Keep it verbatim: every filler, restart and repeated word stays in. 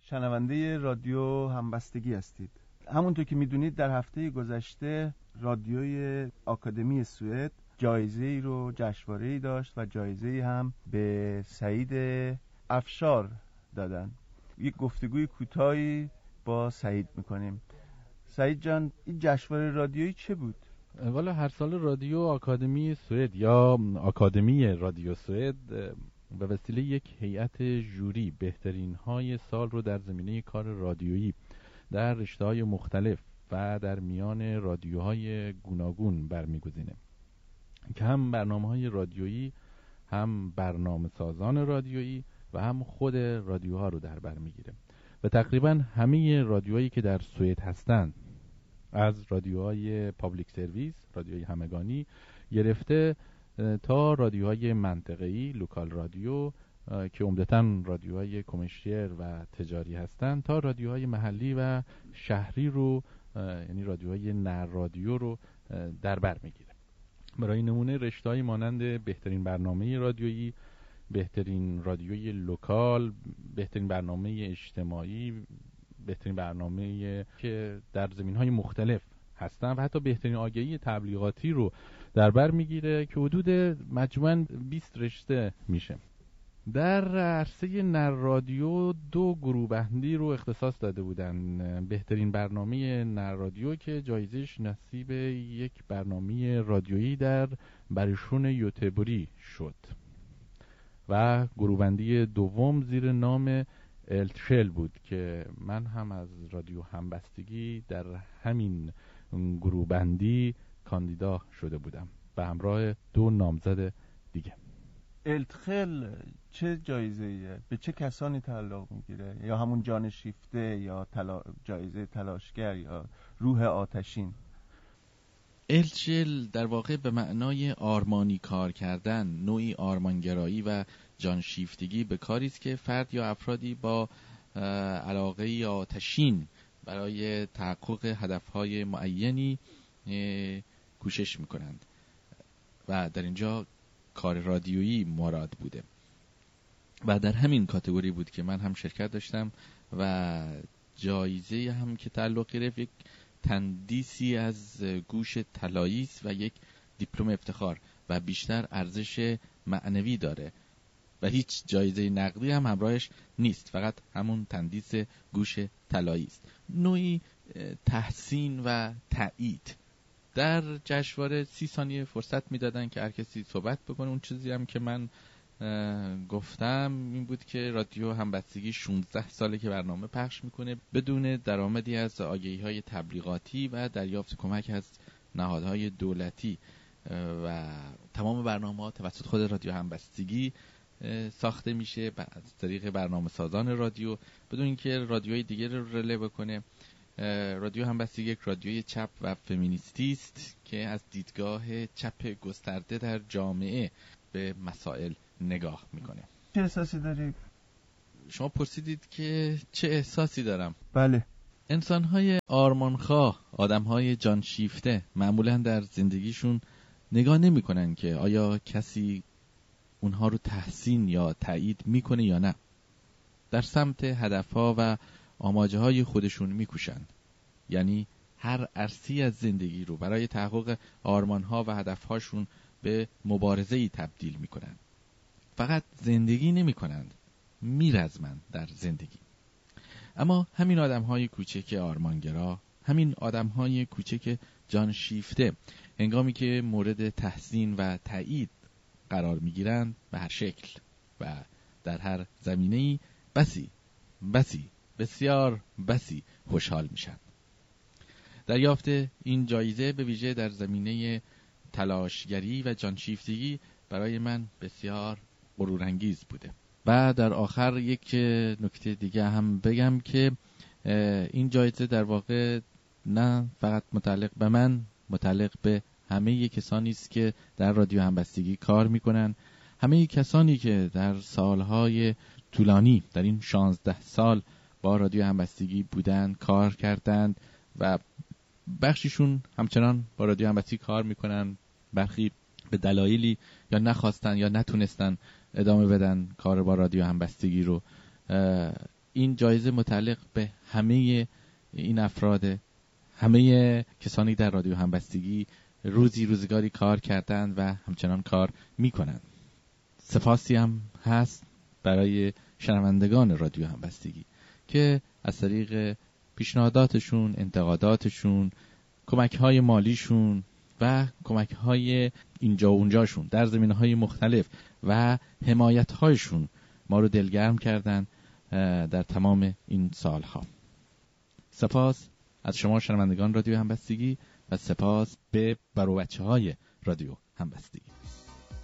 شنونده رادیو همبستگی هستید. همونطور که میدونید در هفته گذشته رادیوی آکادمی سوئد جایزه‌ای رو جشنواره‌ای داشت و جایزه‌ای هم به سعید افشار دادن. یک گفتگوی کوتاهی با سعید میکنیم. سعید جان، این جشنواره رادیویی چه بود؟ والا هر سال رادیو آکادمی سوئد یا آکادمی رادیو سوئد به وسیله یک هیئت ژوری بهترین های سال رو در زمینه کار رادیویی در رشته‌های مختلف و در میان رادیوهای گوناگون برمیگزینه که هم برنامه‌های رادیویی، هم برنامه سازان رادیویی و هم خود رادیوها رو در بر میگیره و تقریبا همه رادیوهایی که در سوئد هستند، از رادیوهای پابلیک سرویس، رادیوهای همگانی گرفته تا رادیوهای منطقه‌ای، لوکال رادیو که عمدتاً رادیوهای کمرشیل و تجاری هستند، تا رادیوهای محلی و شهری رو، یعنی رادیوهای نر رادیو رو در بر میگیره. برای نمونه رشته‌های مانند بهترین برنامه رادیویی، بهترین رادیوی لوکال، بهترین برنامه اجتماعی، بهترین برنامه که در زمینهای مختلف هستن و حتی بهترین آگهی تبلیغاتی رو در بر میگیره که حدود مجموعاً بیست رشته میشه. در عرصه نر رادیو دو گروه بندی رو اختصاص داده بودن. بهترین برنامه نر رادیو که جایزش نصیب یک برنامه رادیویی در بریشون یوتبوری شد و گروه بندی دوم زیر نام التشل بود که من هم از رادیو همبستگی در همین گروه بندی کاندیدا شده بودم به همراه دو نامزد دیگه. التخل چه جایزه‌ایه؟ به چه کسانی تعلق میگیره؟ یا همون جان شیفته یا تلا... جایزه تلاشگر یا روح آتشین؟ التشل در واقع به معنای آرمانی کار کردن، نوعی آرمانگرایی و جانشیفتگی به کاری است که فرد یا افرادی با علاقه آتشین برای تحقق هدفهای معینی کوشش میکنند و در اینجا کار رادیویی مراد بوده و در همین کاتگوری بود که من هم شرکت داشتم و جایزه هم که تعلق گرفت یک تندیسی از گوش طلایی است و یک دیپلم افتخار و بیشتر ارزش معنوی داره و هیچ جایزه نقدی هم همراهش نیست، فقط همون تندیس گوش طلایی است، نوعی تحسین و تایید. در جشنواره سی ثانیه فرصت میدادن که هر کسی صحبت بکنه. اون چیزی هم که من گفتم این بود که رادیو همبستگی شانزده ساله که برنامه پخش میکنه بدون درآمدی از آگهی‌های تبلیغاتی و دریافت کمک از نهادهای دولتی و تمام برنامه‌ها توسط خود رادیو همبستگی ساخته میشه از طریق برنامه سازان رادیو بدون اینکه رادیوهای دیگه رو رله بکنه. رادیو همبستگی یک رادیوی چپ و فمینیستی است که از دیدگاه چپ گسترده در جامعه به مسائل نگاه میکنه. چه احساسی داری؟ شما پرسیدید که چه احساسی دارم؟ بله. انسان‌های آرمانخواه، آدم‌های جانشیفته معمولاً در زندگیشون نگاه نمی‌کنن که آیا کسی اونها رو تحسین یا تایید میکنه یا نه. در سمت هدفها و آماجه‌های خودشون میکوشن. یعنی هر عرصه‌ای از زندگی رو برای تحقق آرمان‌ها و هدفهاشون به مبارزه‌ای تبدیل میکنن. فقط زندگی نمیکنند، میرزمند در زندگی. اما همین آدم‌های کوچک آرمانگرا، همین آدم‌های کوچک جانشیفته، هنگامی که مورد تحسین و تایید قرار میگیرند به هر شکل و در هر زمینه‌ای بسی بسی بسیار بسی خوشحال میشن. دریافت این جایزه به ویژه در زمینه تلاشگری و جانشیفتگی برای من بسیار غرورانگیز بوده. و در آخر یک نکته دیگه هم بگم که این جایزه در واقع نه فقط متعلق به من، متعلق به همه کسانی است که در رادیو همبستگی کار میکنن، همه کسانی که در سالهای طولانی در این شانزده سال با رادیو همبستگی بودند، کار کردند و بخشیشون همچنان با رادیو همبستگی کار میکنن، برخی به دلایلی یا نخواستن یا نتونستن ادامه بدن کار با رادیو همبستگی رو. این جایزه متعلق به همه این افراد، همه کسانی در رادیو همبستگی روزی روزگاری کار کردند و همچنان کار میکنند. سپاسی هم هست برای شنوندگان رادیو همبستگی که از طریق پیشنهاداتشون، انتقاداتشون، کمک‌های مالیشون و کمک‌های اینجا و اونجاشون در زمینه‌های مختلف و حمایت‌هایشون ما رو دلگرم کردن در تمام این سالها. سپاس از شما شنوندگان رادیو همبستگی و سپاس به برو بچه‌های رادیو همبستگی.